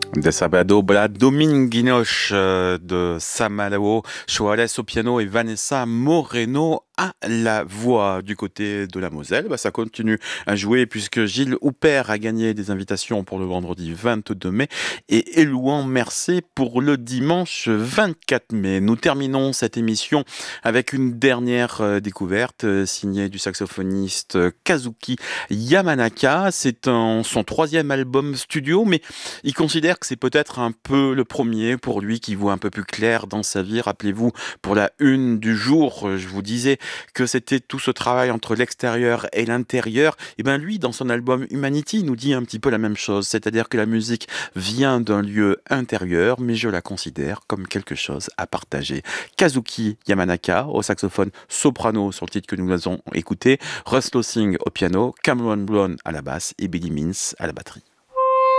De Sabado Dominguinos de Samalao, Choales au piano et Vanessa Moreno à la voix. Du côté de la Moselle, ça continue à jouer puisque Gilles Houpert a gagné des invitations pour le vendredi 22 mai et Élouan Mercé pour le dimanche 24 mai. Nous terminons cette émission avec une dernière découverte signée du saxophoniste Kazuki Yamanaka. C'est son troisième album studio, mais il considère que c'est peut-être un peu le premier pour lui qui voit un peu plus clair dans sa vie. Rappelez-vous, pour la une du jour, je vous disais que c'était tout ce travail entre l'extérieur et l'intérieur. Et bien lui, dans son album Humanity, il nous dit un petit peu la même chose, c'est-à-dire que la musique vient d'un lieu intérieur, mais je la considère comme quelque chose à partager. Kazuki Yamanaka au saxophone soprano sur le titre que nous avons écouté, Russ Lossing au piano, Cameron Brown à la basse et Billy Means à la batterie.